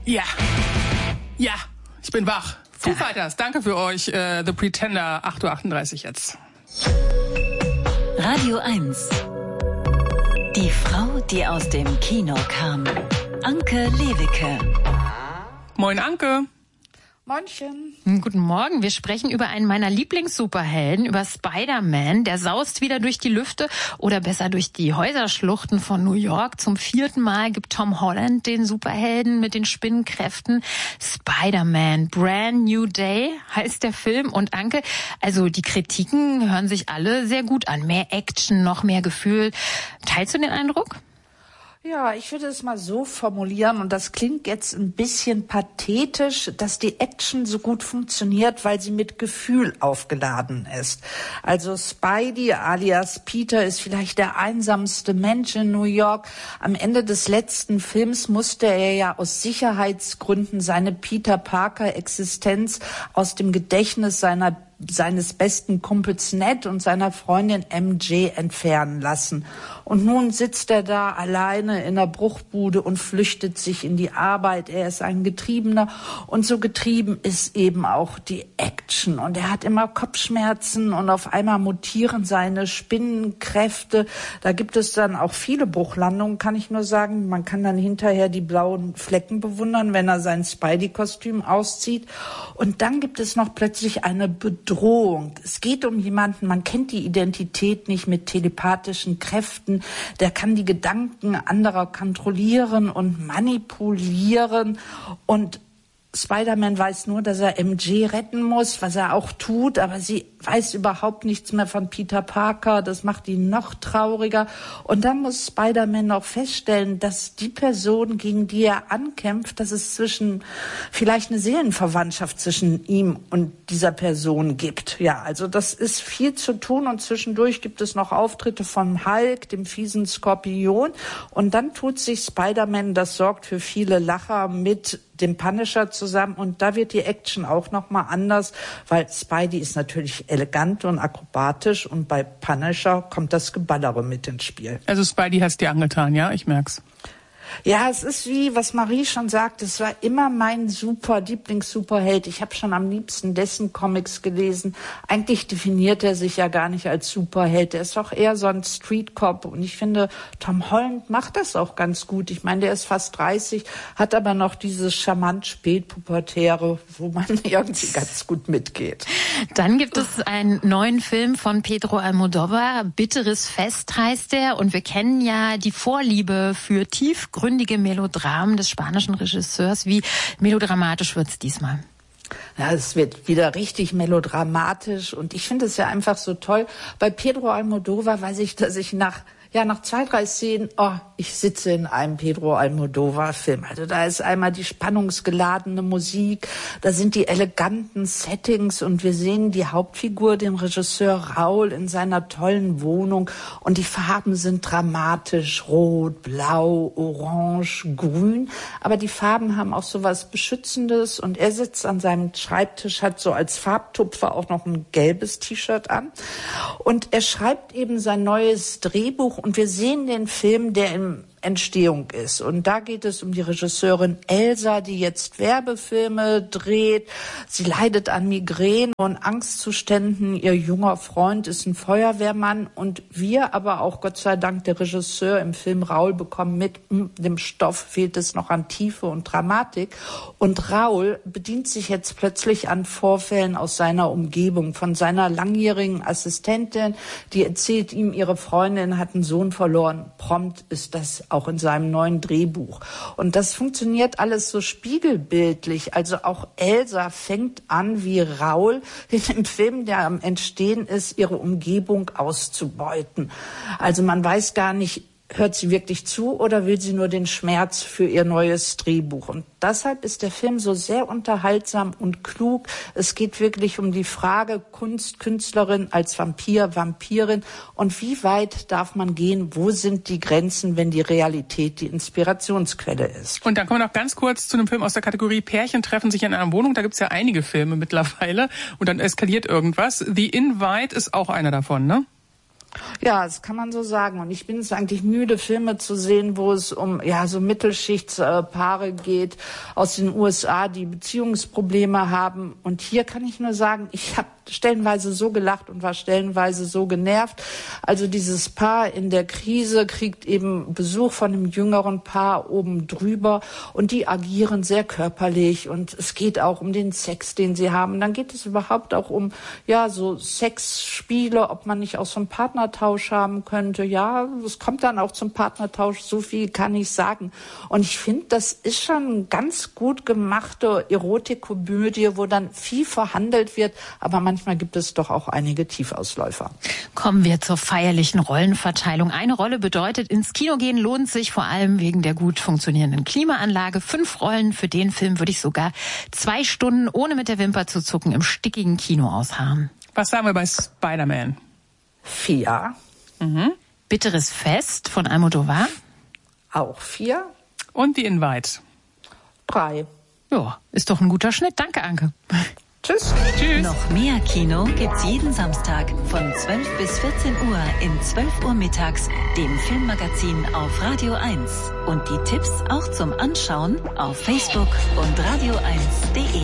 Ja, ich bin wach. Foo Fighters, danke für euch. The Pretender, 8:38 Uhr jetzt. Radio 1. Die Frau, die aus dem Kino kam. Anke Lewicke. Moin, Anke. Moinchen. Guten Morgen. Wir sprechen über einen meiner Lieblings-Superhelden, über Spider-Man. Der saust wieder durch die Lüfte oder besser durch die Häuserschluchten von New York. Zum 4. Mal gibt Tom Holland den Superhelden mit den Spinnenkräften. Spider-Man, Brand New Day heißt der Film. Und Anke, also die Kritiken hören sich alle sehr gut an. Mehr Action, noch mehr Gefühl. Teilst du den Eindruck? Ja, ich würde es mal so formulieren, und das klingt jetzt ein bisschen pathetisch, dass die Action so gut funktioniert, weil sie mit Gefühl aufgeladen ist. Also Spidey alias Peter ist vielleicht der einsamste Mensch in New York. Am Ende des letzten Films musste er ja aus Sicherheitsgründen seine Peter Parker-Existenz aus dem Gedächtnis seines besten Kumpels Ned und seiner Freundin MJ entfernen lassen. Und nun sitzt er da alleine in der Bruchbude und flüchtet sich in die Arbeit. Er ist ein Getriebener und so getrieben ist eben auch die Action. Und er hat immer Kopfschmerzen und auf einmal mutieren seine Spinnenkräfte. Da gibt es dann auch viele Bruchlandungen, kann ich nur sagen. Man kann dann hinterher die blauen Flecken bewundern, wenn er sein Spidey-Kostüm auszieht. Und dann gibt es noch plötzlich eine Bedrohung. Es geht um jemanden, man kennt die Identität nicht, mit telepathischen Kräften. Der kann die Gedanken anderer kontrollieren und manipulieren. Und Spider-Man weiß nur, dass er MJ retten muss, was er auch tut, aber sie weiß überhaupt nichts mehr von Peter Parker. Das macht ihn noch trauriger. Und dann muss Spider-Man auch feststellen, dass die Person, gegen die er ankämpft, dass es vielleicht eine Seelenverwandtschaft zwischen ihm und dieser Person gibt. Ja, also das ist viel zu tun, und zwischendurch gibt es noch Auftritte von Hulk, dem fiesen Skorpion. Und dann tut sich Spider-Man, das sorgt für viele Lacher, mit dem Punisher zusammen, und da wird die Action auch noch mal anders, weil Spidey ist natürlich elegant und akrobatisch und bei Punisher kommt das Geballere mit ins Spiel. Also Spidey hat's dir angetan, ja? Ich merk's. Ja, es ist wie, was Marie schon sagt, es war immer mein Lieblings-Superheld. Ich habe schon am liebsten dessen Comics gelesen. Eigentlich definiert er sich ja gar nicht als Superheld. Er ist doch eher so ein Street-Cop. Und ich finde, Tom Holland macht das auch ganz gut. Ich meine, der ist fast 30, hat aber noch dieses charmant Spätpubertäre, wo man irgendwie ganz gut mitgeht. Dann gibt es einen neuen Film von Pedro Almodóvar. Bitteres Fest heißt er. Und wir kennen ja die Vorliebe für tiefgründige Melodramen des spanischen Regisseurs. Wie melodramatisch wird's diesmal? Ja, es wird wieder richtig melodramatisch, und ich finde es ja einfach so toll. Bei Pedro Almodóvar weiß ich, dass ich nach 2, 3 Szenen, ich sitze in einem Pedro Almodóvar-Film. Also da ist einmal die spannungsgeladene Musik, da sind die eleganten Settings, und wir sehen die Hauptfigur, den Regisseur Raúl, in seiner tollen Wohnung, und die Farben sind dramatisch, rot, blau, orange, grün, aber die Farben haben auch so was Beschützendes, und er sitzt an seinem Schreibtisch, hat so als Farbtupfer auch noch ein gelbes T-Shirt an, und er schreibt eben sein neues Drehbuch. Und wir sehen den Film, der in Entstehung ist. Und da geht es um die Regisseurin Elsa, die jetzt Werbefilme dreht. Sie leidet an Migräne und Angstzuständen. Ihr junger Freund ist ein Feuerwehrmann. Und wir, aber auch Gott sei Dank der Regisseur im Film Raúl, bekommen mit, dem Stoff fehlt es noch an Tiefe und Dramatik. Und Raúl bedient sich jetzt plötzlich an Vorfällen aus seiner Umgebung, von seiner langjährigen Assistentin, die erzählt ihm, ihre Freundin hat einen Sohn verloren. Prompt ist das auch in seinem neuen Drehbuch. Und das funktioniert alles so spiegelbildlich. Also auch Elsa fängt an, wie Raúl in dem Film, der am Entstehen ist, ihre Umgebung auszubeuten. Also man weiß gar nicht, hört sie wirklich zu oder will sie nur den Schmerz für ihr neues Drehbuch? Und deshalb ist der Film so sehr unterhaltsam und klug. Es geht wirklich um die Frage Kunst, Künstlerin als Vampir, Vampirin, und wie weit darf man gehen? Wo sind die Grenzen, wenn die Realität die Inspirationsquelle ist? Und dann kommen wir noch ganz kurz zu einem Film aus der Kategorie Pärchen treffen sich in einer Wohnung. Da gibt's ja einige Filme mittlerweile, und dann eskaliert irgendwas. The Invite ist auch einer davon, ne? Ja, das kann man so sagen. Und ich bin es eigentlich müde, Filme zu sehen, wo es um so Mittelschichtspaare geht aus den USA, die Beziehungsprobleme haben. Und hier kann ich nur sagen, ich habe stellenweise so gelacht und war stellenweise so genervt. Also dieses Paar in der Krise kriegt eben Besuch von einem jüngeren Paar oben drüber und die agieren sehr körperlich und es geht auch um den Sex, den sie haben. Dann geht es überhaupt auch um so Sexspiele, ob man nicht auch so einen Partnertausch haben könnte. Ja, es kommt dann auch zum Partnertausch, so viel kann ich sagen. Und ich finde, das ist schon eine ganz gut gemachte Erotikkomödie, wo dann viel verhandelt wird, aber manchmal gibt es doch auch einige Tiefausläufer. Kommen wir zur feierlichen Rollenverteilung. Eine Rolle bedeutet, ins Kino gehen lohnt sich vor allem wegen der gut funktionierenden Klimaanlage. 5 Rollen, für den Film würde ich sogar 2 Stunden ohne mit der Wimper zu zucken im stickigen Kino ausharren. Was sagen wir bei Spider-Man? 4. Bitteres Fest von Almodovar? Auch 4. Und The Invite? 3. Ja, ist doch ein guter Schnitt. Danke, Anke. Tschüss. Tschüss. Noch mehr Kino gibt's jeden Samstag von 12 bis 14 Uhr in 12 Uhr mittags, dem Filmmagazin auf Radio 1. Und die Tipps auch zum Anschauen auf Facebook und radio1.de.